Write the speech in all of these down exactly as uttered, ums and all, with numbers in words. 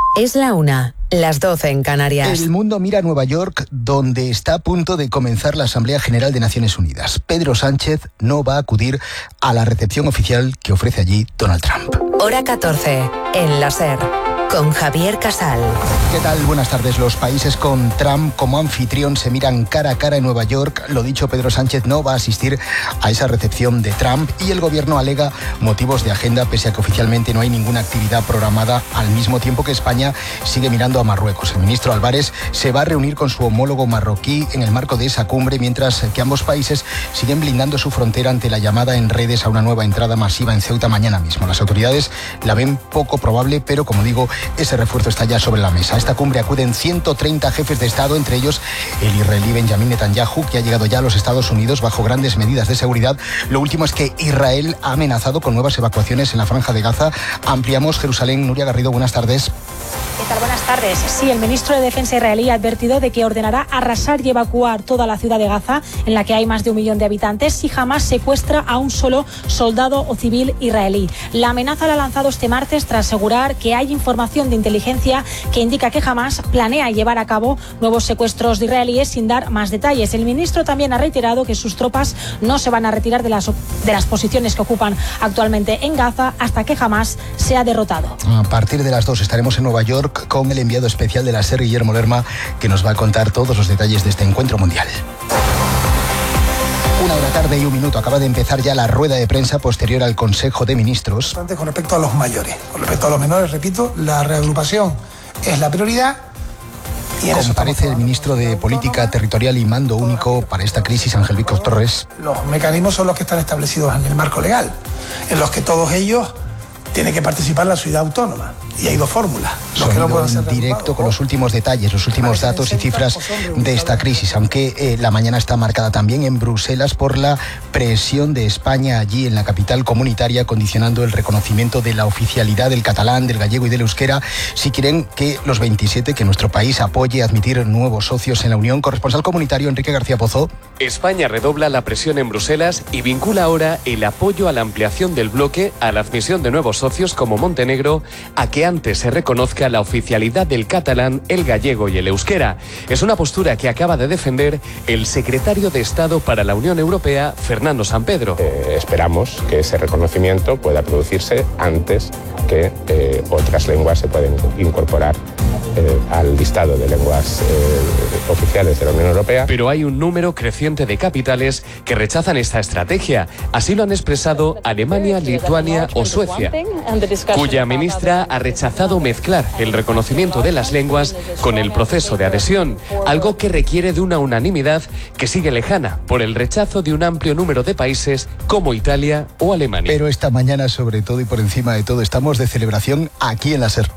Es la una, las doce en Canarias. El mundo mira a Nueva York, donde está a punto de comenzar la Asamblea General de Naciones Unidas. Pedro Sánchez no va a acudir a la recepción oficial que ofrece allí Donald Trump. Hora catorce, en la SER, con Javier Casal. ¿Qué tal? Buenas tardes. Los países con Trump como anfitrión se miran cara a cara en Nueva York. Lo dicho, Pedro Sánchez no va a asistir a esa recepción de Trump y el gobierno alega motivos de agenda, pese a que oficialmente no hay ninguna actividad programada, al mismo tiempo que España sigue mirando a Marruecos. El ministro Álvarez se va a reunir con su homólogo marroquí en el marco de esa cumbre, mientras que ambos países siguen blindando su frontera ante la llamada en redes a una nueva entrada masiva en Ceuta mañana mismo. Las autoridades la ven poco probable, pero como digo, ese refuerzo está ya sobre la mesa. A esta cumbre acuden ciento treinta jefes de Estado, entre ellos el israelí Benjamin Netanyahu, que ha llegado ya a los Estados Unidos bajo grandes medidas de seguridad. Lo último es que Israel ha amenazado con nuevas evacuaciones en la Franja de Gaza. Ampliamos Jerusalén. Nuria Garrido, buenas tardes. ¿Qué tal? Buenas tardes. Sí, el ministro de Defensa israelí ha advertido de que ordenará arrasar y evacuar toda la ciudad de Gaza, en la que hay más de un millón de habitantes, si jamás secuestra a un solo soldado o civil israelí. La amenaza la ha lanzado este martes tras asegurar que hay información de inteligencia que indica que Hamás planea llevar a cabo nuevos secuestros de israelíes, sin dar más detalles. El ministro también ha reiterado que sus tropas no se van a retirar de las, de las posiciones que ocupan actualmente en Gaza hasta que Hamás sea derrotado. A partir de las dos estaremos en Nueva York con el enviado especial de la SER, Guillermo Lerma, que nos va a contar todos los detalles de este encuentro mundial. Una de la tarde y un minuto. Acaba de empezar ya la rueda de prensa posterior al Consejo de Ministros. Con respecto a los mayores, con respecto a los menores, repito, la reagrupación es la prioridad. Y comparece el ministro de Política Territorial y Mando Único para esta crisis, Ángel Víctor Torres. Los mecanismos son los que están establecidos en el marco legal, en los que todos ellos tienen que participar la ciudad autónoma. Y hay dos fórmulas. Los que no pueden ser en directo con los últimos detalles, los últimos datos y cifras de esta crisis, aunque eh, la mañana está marcada también en Bruselas por la presión de España allí en la capital comunitaria, condicionando el reconocimiento de la oficialidad del catalán, del gallego y del euskera, si quieren que los veintisiete, que nuestro país apoye admitir nuevos socios en la Unión. Corresponsal comunitario Enrique García Pozo. España redobla la presión en Bruselas y vincula ahora el apoyo a la ampliación del bloque a la admisión de nuevos socios como Montenegro, a que antes se reconozca la oficialidad del catalán, el gallego y el euskera. Es una postura que acaba de defender el secretario de Estado para la Unión Europea, Fernando Sampedro. Eh, esperamos que ese reconocimiento pueda producirse antes que eh, otras lenguas se pueden incorporar eh, al listado de lenguas eh, oficiales de la Unión Europea. Pero hay un número creciente de capitales que rechazan esta estrategia. Así lo han expresado Alemania, Lituania o Suecia, cuya ministra ha rechazado mezclar el reconocimiento de las lenguas con el proceso de adhesión, algo que requiere de una unanimidad que sigue lejana por el rechazo de un amplio número de países como Italia o Alemania. Pero esta mañana, sobre todo y por encima de todo, estamos de celebración aquí en la SER.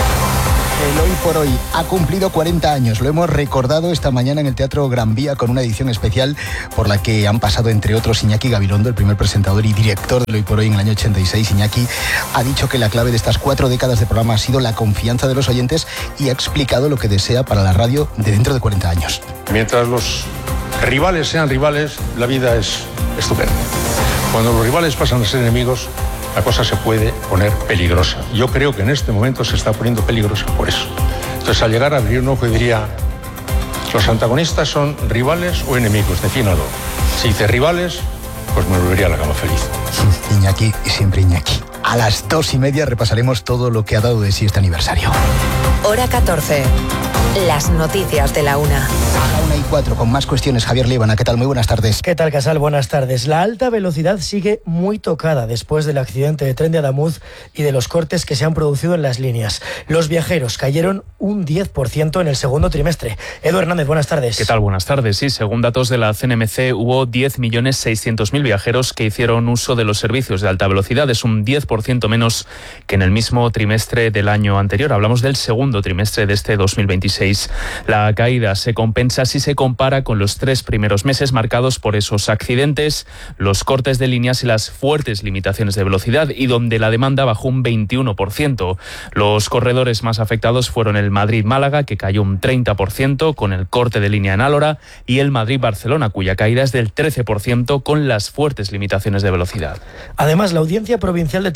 El Hoy por Hoy ha cumplido cuarenta años. Lo hemos recordado esta mañana en el Teatro Gran Vía con una edición especial por la que han pasado, entre otros, Iñaki Gabilondo, el primer presentador y director del Hoy por Hoy en el año ochenta y seis. Iñaki ha dicho que la clave de estas cuatro décadas de programa ha sido la confianza de los oyentes y ha explicado lo que desea para la radio de dentro de cuarenta años. Mientras los rivales sean rivales, la vida es estupenda. Cuando los rivales pasan a ser enemigos, la cosa se puede poner peligrosa. Yo creo que en este momento se está poniendo peligrosa por eso. Entonces, al llegar a abrir un ojo, diría, ¿los antagonistas son rivales o enemigos? Defínalo. Si dice rivales, pues me volvería a la cama feliz. Iñaki y siempre Iñaki. A las dos y media repasaremos todo lo que ha dado de sí este aniversario. Hora catorce. Las noticias de la una. A la una y cuatro, con más cuestiones. Javier Líbana, ¿qué tal? Muy buenas tardes. ¿Qué tal, Casal? Buenas tardes. La alta velocidad sigue muy tocada después del accidente de tren de Adamuz y de los cortes que se han producido en las líneas. Los viajeros cayeron un diez por ciento en el segundo trimestre. Edu Hernández, buenas tardes. ¿Qué tal? Buenas tardes. Sí, según datos de la C N M C, hubo diez millones seiscientos mil viajeros que hicieron uso de los servicios de alta velocidad. Es un diez por ciento menos que en el mismo trimestre del año anterior. Hablamos del segundo trimestre de este dos mil veintiséis. La caída se compensa si se compara con los tres primeros meses marcados por esos accidentes, los cortes de líneas y las fuertes limitaciones de velocidad, y donde la demanda bajó un veintiuno por ciento. Los corredores más afectados fueron el Madrid-Málaga, que cayó un treinta por ciento con el corte de línea en Álora, y el Madrid-Barcelona, cuya caída es del trece por ciento con las fuertes limitaciones de velocidad. Además, la Audiencia Provincial de Tarragona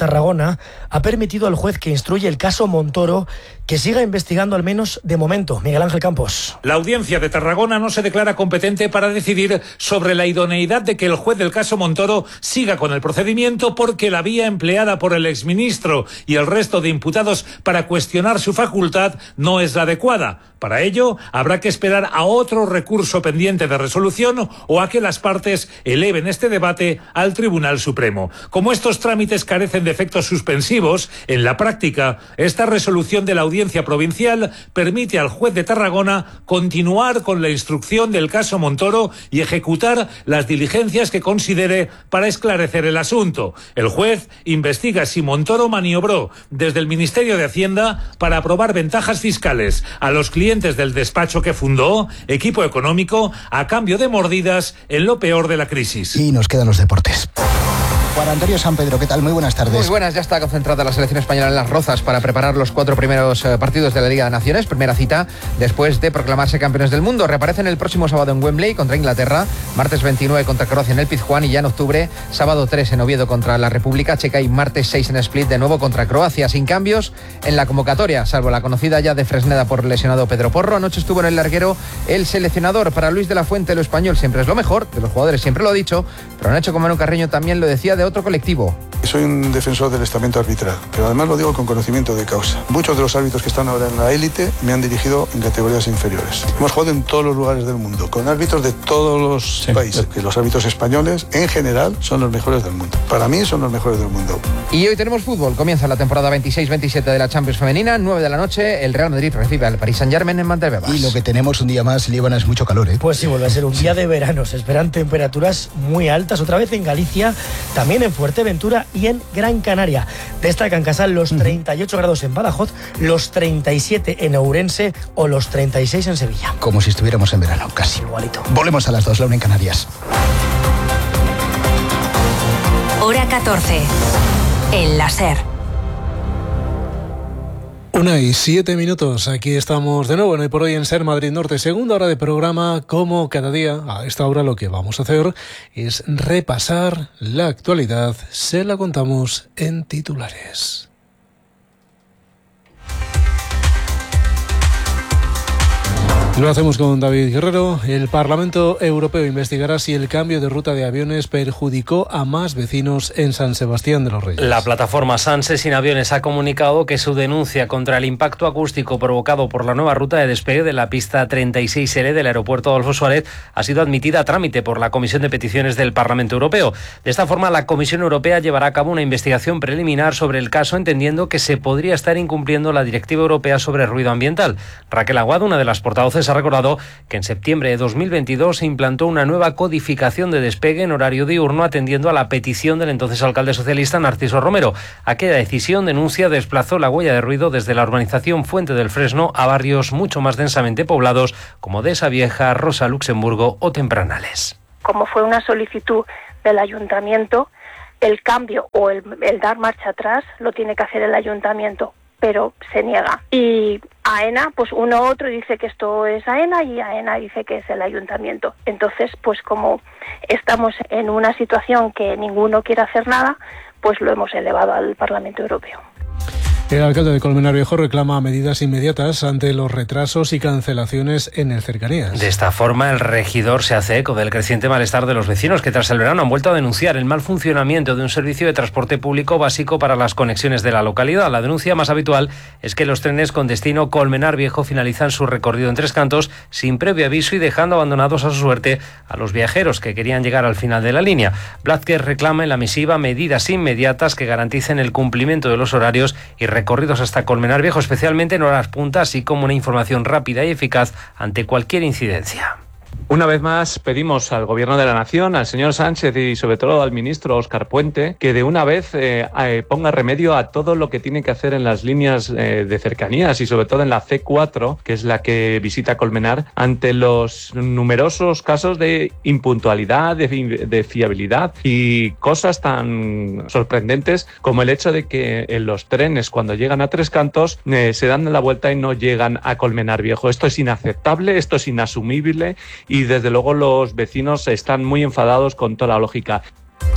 Tarragona ha permitido al juez que instruye el caso Montoro que siga investigando, al menos de momento. Miguel Ángel Campos. La audiencia de Tarragona no se declara competente para decidir sobre la idoneidad de que el juez del caso Montoro siga con el procedimiento, porque la vía empleada por el exministro y el resto de imputados para cuestionar su facultad no es la adecuada. Para ello, habrá que esperar a otro recurso pendiente de resolución o a que las partes eleven este debate al Tribunal Supremo. Como estos trámites carecen de efectos suspensivos, en la práctica, esta resolución de la Audiencia Provincial permite al juez de Tarragona continuar con la instrucción del caso Montoro y ejecutar las diligencias que considere para esclarecer el asunto. El juez investiga si Montoro maniobró desde el Ministerio de Hacienda para aprobar ventajas fiscales a los clientes del despacho que fundó, Equipo Económico, a cambio de mordidas en lo peor de la crisis. Y nos quedan los deportes. Juan Antonio San Pedro, ¿qué tal? Muy buenas tardes. Muy buenas, ya está concentrada la selección española en Las Rozas para preparar los cuatro primeros eh, partidos de la Liga de Naciones. Primera cita después de proclamarse campeones del mundo. Reaparecen el próximo sábado en Wembley contra Inglaterra, martes veintinueve contra Croacia en el Pizjuán y ya en octubre, sábado tres en Oviedo contra la República Checa y martes seis en Split de nuevo contra Croacia. Sin cambios en la convocatoria, salvo la conocida ya de Fresneda por lesionado Pedro Porro. Anoche estuvo en el larguero el seleccionador. Para Luis de la Fuente, lo español siempre es lo mejor, de los jugadores siempre lo ha dicho, pero Nacho Comano Carreño también lo decía de otro colectivo. Soy un defensor del estamento arbitral, pero además lo digo con conocimiento de causa. Muchos de los árbitros que están ahora en la élite me han dirigido en categorías inferiores. Hemos jugado en todos los lugares del mundo, con árbitros de todos los sí. países. Que los árbitros españoles, en general, son los mejores del mundo. Para mí, son los mejores del mundo. Y hoy tenemos fútbol. Comienza la temporada veintiséis veintisiete de la Champions Femenina. nueve de la noche, el Real Madrid recibe al Paris Saint-Germain en Mantebebas. Y lo que tenemos un día más, Líbana, es mucho calor, ¿eh? Pues sí, vuelve a ser un día de verano. Se esperan temperaturas muy altas, otra vez en Galicia, también en Fuerteventura y en Gran Canaria. Destacan Casal los treinta y ocho grados en Badajoz, los treinta y siete en Ourense o los treinta y seis en Sevilla. Como si estuviéramos en verano, casi. Igualito. Volvemos a las dos, la una en Canarias. Hora catorce. El láser. Una y siete minutos, aquí estamos de nuevo en Hoy por Hoy en Ser Madrid Norte, segunda hora de programa. Como cada día, a esta hora lo que vamos a hacer es repasar la actualidad, se la contamos en titulares. Lo hacemos con David Guerrero. El Parlamento Europeo investigará si el cambio de ruta de aviones perjudicó a más vecinos en San Sebastián de los Reyes. La plataforma Sanse Sin Aviones ha comunicado que su denuncia contra el impacto acústico provocado por la nueva ruta de despegue de la pista treinta y seis L del aeropuerto Adolfo Suárez ha sido admitida a trámite por la Comisión de Peticiones del Parlamento Europeo. De esta forma, la Comisión Europea llevará a cabo una investigación preliminar sobre el caso, entendiendo que se podría estar incumpliendo la Directiva Europea sobre ruido ambiental. Raquel Aguado, una de las portavoces, ha recordado que en septiembre de dos mil veintidós se implantó una nueva codificación de despegue en horario diurno, atendiendo a la petición del entonces alcalde socialista Narciso Romero. Aquella decisión, denuncia, desplazó la huella de ruido desde la urbanización Fuente del Fresno a barrios mucho más densamente poblados como Dehesa Vieja, Rosa Luxemburgo o Tempranales. Como fue una solicitud del ayuntamiento, el cambio o el, el dar marcha atrás lo tiene que hacer el ayuntamiento, pero se niega. Y AENA, pues uno u otro dice que esto es AENA y AENA dice que es el ayuntamiento. Entonces, pues como estamos en una situación que ninguno quiere hacer nada, pues lo hemos elevado al Parlamento Europeo. El alcalde de Colmenar Viejo reclama medidas inmediatas ante los retrasos y cancelaciones en el Cercanías. De esta forma, el regidor se hace eco del creciente malestar de los vecinos que tras el verano han vuelto a denunciar el mal funcionamiento de un servicio de transporte público básico para las conexiones de la localidad. La denuncia más habitual es que los trenes con destino Colmenar Viejo finalizan su recorrido en Tres Cantos sin previo aviso y dejando abandonados a su suerte a los viajeros que querían llegar al final de la línea. Blázquez reclama en la misiva medidas inmediatas que garanticen el cumplimiento de los horarios y recorridos hasta Colmenar Viejo, especialmente en horas punta, así como una información rápida y eficaz ante cualquier incidencia. Una vez más pedimos al Gobierno de la Nación, al señor Sánchez y sobre todo al ministro Óscar Puente, que de una vez eh, eh, ponga remedio a todo lo que tiene que hacer en las líneas eh, de cercanías y sobre todo en la C cuatro, que es la que visita Colmenar, ante los numerosos casos de impuntualidad, de, de fiabilidad y cosas tan sorprendentes como el hecho de que en los trenes cuando llegan a Tres Cantos eh, se dan la vuelta y no llegan a Colmenar Viejo. Esto es inaceptable, esto es inasumible y desde luego los vecinos están muy enfadados con toda la lógica.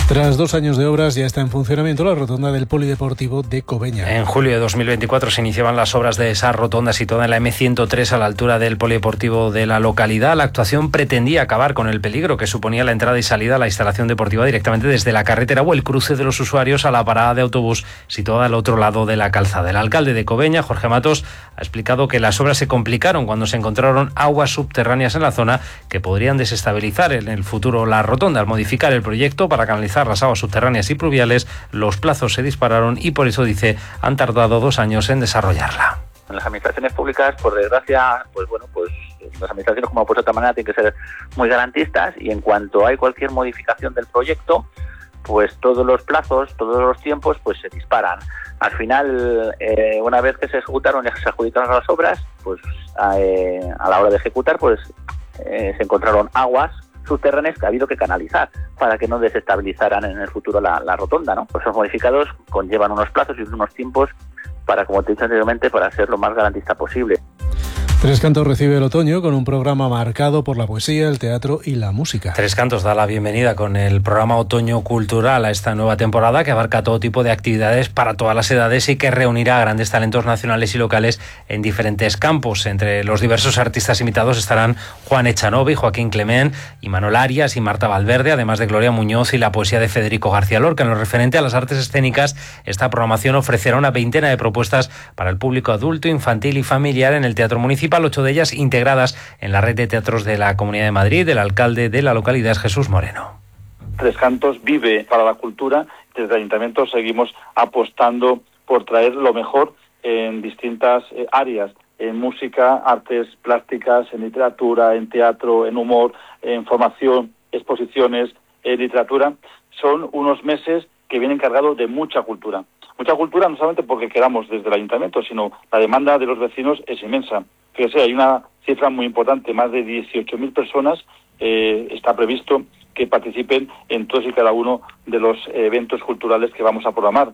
Tras dos años de obras ya está en funcionamiento la rotonda del Polideportivo de Cobeña. En julio de dos mil veinticuatro se iniciaban las obras de esa rotonda situada en la eme ciento tres a la altura del Polideportivo de la localidad. La actuación pretendía acabar con el peligro que suponía la entrada y salida a la instalación deportiva directamente desde la carretera o el cruce de los usuarios a la parada de autobús situada al otro lado de la calzada. El alcalde de Cobeña, Jorge Matos, ha explicado que las obras se complicaron cuando se encontraron aguas subterráneas en la zona que podrían desestabilizar en el futuro la rotonda. Al modificar el proyecto para canalizar las aguas subterráneas y pluviales, los plazos se dispararon y por eso, dice, han tardado dos años en desarrollarla. En las administraciones públicas, por desgracia, pues bueno, pues las administraciones, como por otra manera, tienen que ser muy garantistas, y en cuanto hay cualquier modificación del proyecto, pues todos los plazos, todos los tiempos, pues se disparan. Al final, eh, una vez que se ejecutaron y se adjudicaron las obras, pues eh, a la hora de ejecutar, pues eh, se encontraron aguas subterráneas que ha habido que canalizar para que no desestabilizaran en el futuro la, la rotonda, ¿no? Pues esos modificados conllevan unos plazos y unos tiempos para, como te he dicho anteriormente, para ser lo más garantista posible. Tres Cantos recibe el otoño con un programa marcado por la poesía, el teatro y la música. Tres Cantos da la bienvenida con el programa Otoño Cultural a esta nueva temporada que abarca todo tipo de actividades para todas las edades y que reunirá a grandes talentos nacionales y locales en diferentes campos. Entre los diversos artistas invitados estarán Juan Echanovi, Joaquín Clement, Imanol Arias y Marta Valverde, además de Gloria Muñoz y la poesía de Federico García Lorca. En lo referente a las artes escénicas, esta programación ofrecerá una veintena de propuestas para el público adulto, infantil y familiar en el Teatro Municipal, ocho de ellas integradas en la red de teatros de la Comunidad de Madrid. El alcalde de la localidad es Jesús Moreno. Tres Cantos vive para la cultura. Desde el Ayuntamiento seguimos apostando por traer lo mejor en distintas eh, áreas, en música, artes plásticas, en literatura, en teatro, en humor, en formación, exposiciones, en literatura. Son unos meses que vienen cargados de mucha cultura. Mucha cultura no solamente porque queramos desde el Ayuntamiento, sino la demanda de los vecinos es inmensa. Fíjese, hay una cifra muy importante, más de dieciocho mil personas eh, está previsto que participen en todos y cada uno de los eventos culturales que vamos a programar.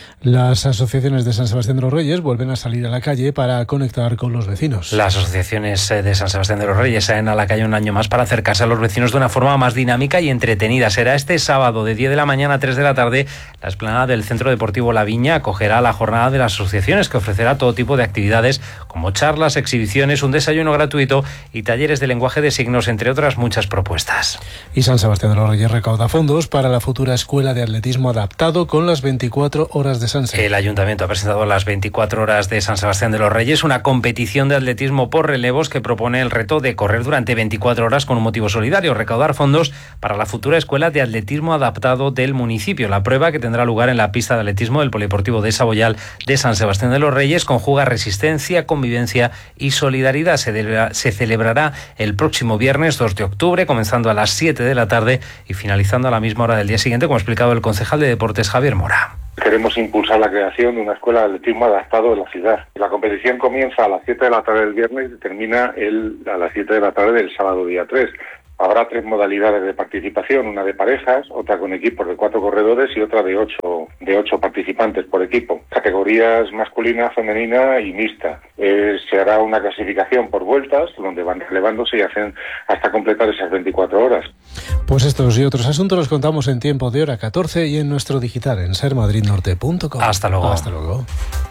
Las asociaciones de San Sebastián de los Reyes vuelven a salir a la calle para conectar con los vecinos. Las asociaciones de San Sebastián de los Reyes salen a la calle un año más para acercarse a los vecinos de una forma más dinámica y entretenida. Será este sábado de diez de la mañana a tres de la tarde. La explanada del Centro Deportivo La Viña acogerá la jornada de las asociaciones, que ofrecerá todo tipo de actividades como charlas, exhibiciones, un desayuno gratuito y talleres de lenguaje de signos, entre otras muchas propuestas. Y San Sebastián de los Reyes recauda fondos para la futura escuela de atletismo adaptado con las veinticuatro horas de Sanse. El Ayuntamiento ha presentado las veinticuatro horas de San Sebastián de los Reyes, una competición de atletismo por relevos que propone el reto de correr durante veinticuatro horas con un motivo solidario, recaudar fondos para la futura escuela de atletismo adaptado del municipio. La prueba, que tendrá lugar en la pista de atletismo del Polideportivo de Saboyal de San Sebastián de los Reyes, conjuga resistencia, convivencia y solidaridad. Se, debe, se celebrará el próximo viernes dos de octubre, comenzando a las siete de la tarde y finalizando a la misma hora del día siguiente, como ha explicado el concejal de Deportes Javier Mora. Queremos impulsar la creación de una escuela de atletismo adaptado en la ciudad. La competición comienza a las siete de la tarde del viernes y termina el, a las siete de la tarde del sábado día tres. Habrá tres modalidades de participación, una de parejas, otra con equipos de cuatro corredores y otra de ocho, de ocho participantes por equipo. Categorías masculina, femenina y mixta. Eh, se hará una clasificación por vueltas, donde van relevándose y hacen hasta completar esas veinticuatro horas. Pues estos y otros asuntos los contamos en tiempo de hora catorce y en nuestro digital en ser madrid norte punto com. Hasta luego. Hasta luego.